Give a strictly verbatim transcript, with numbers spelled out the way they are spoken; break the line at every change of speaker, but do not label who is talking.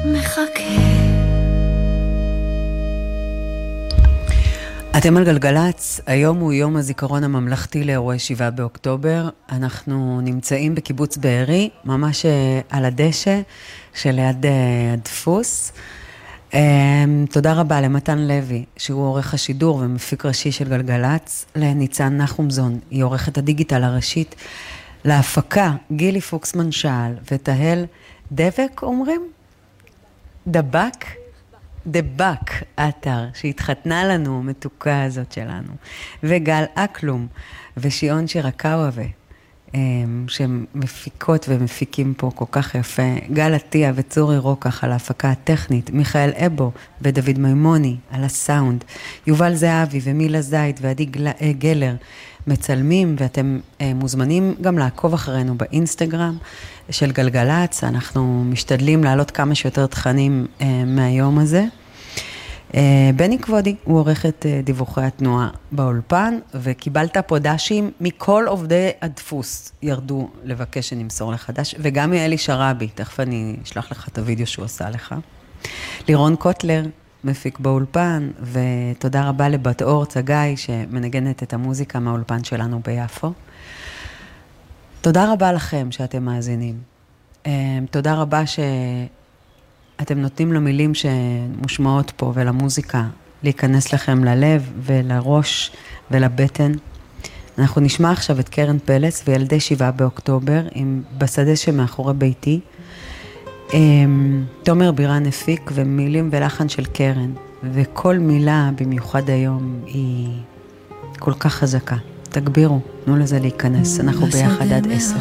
מחכה.
אתם על גלגלץ, היום הוא יום הזיכרון הממלכתי לאירועי שבעה באוקטובר. אנחנו נמצאים בקיבוץ בארי, ממש על הדשא שליד הדפוס. תודה רבה למתן לוי, שהוא עורך השידור ומפיק ראשי של גלגלץ, לניצן נחומזון, היא עורכת הדיגיטל הראשית, להפקה גילי פוקסמן שעל ותהל דבק, אומרים? דבק? דבק, אתר, שהתחתנה לנו, מתוקה הזאת שלנו, וגל אקלום, ושיעון שירקאווה, שמפיקות ומפיקים פה כל כך יפה, גל עטיה וצורי רוקח על ההפקה הטכנית, מיכאל אבו ודוד מימוני על הסאונד, יובל זהבי ומילה זית ועדי גלר מצלמים, ואתם מוזמנים גם לעקוב אחרינו באינסטגרם של גלגלץ. אנחנו משתדלים להעלות כמה שיותר תכנים מהיום הזה. בני כבודי, הוא עורך את דיווחי התנועה באולפן, וקיבלת פה דשים מכל עובדי הדפוס ירדו לבקש שנמסור לך דש, וגם מאלי שרבי, תכף אני אשלח לך את הוידאו שהוא עשה לך. לירון קוטלר, מפיק באולפן, ותודה רבה לבת אור צגאי, שמנגנת את המוזיקה מהאולפן שלנו ביפו. תודה רבה לכם שאתם מאזינים. תודה רבה שאתם נותנים למילים שמושמעות פה ולמוזיקה להיכנס לכם ללב ולראש ולבטן. אנחנו נשמע עכשיו את קרן פלס וילדי שבעה באוקטובר עם בשדה שמאחורי ביתי. תומר בירן הפיק ומילים ולחן של קרן, וכל מילה במיוחד היום היא כל כך חזקה. תגבירו, תנו לזה להיכנס, אנחנו ביחד עד עשר.